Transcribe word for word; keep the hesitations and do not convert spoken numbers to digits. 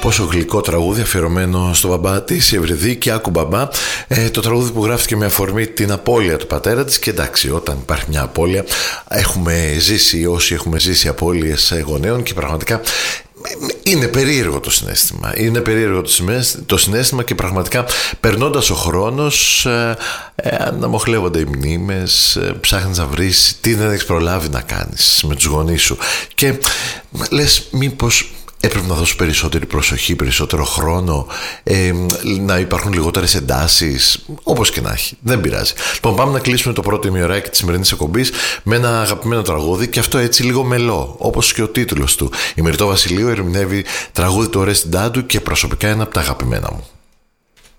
Πόσο γλυκό τραγούδι αφιερωμένο στο μπαμπά της, η Ευρυδίκη, άκου μπαμπά. Ε, το τραγούδι που γράφτηκε με αφορμή την απώλεια του πατέρα της. Και εντάξει, όταν υπάρχει μια απώλεια, έχουμε ζήσει όσοι έχουμε ζήσει απώλειες γονέων και πραγματικά είναι περίεργο το συναίσθημα. Είναι περίεργο το συναίσθημα και πραγματικά περνώντας ο χρόνος ε, ε, αναμοχλεύονται οι μνήμες, ε, ψάχνεις να βρεις τι δεν έχεις προλάβει να κάνεις με τους γονείς σου και λες μήπως έπρεπε να δώσω περισσότερη προσοχή, περισσότερο χρόνο, ε, να υπάρχουν λιγότερες εντάσεις, όπως και να έχει. Δεν πειράζει. Λοιπόν, πάμε να κλείσουμε το πρώτο ημιωράκι της σημερινής εκπομπής με ένα αγαπημένο τραγούδι και αυτό έτσι λίγο μελό, όπως και ο τίτλος του. Η Μυρτώ Βασιλείου ερμηνεύει τραγούδι του Oreste Dadou και προσωπικά ένα από τα αγαπημένα μου.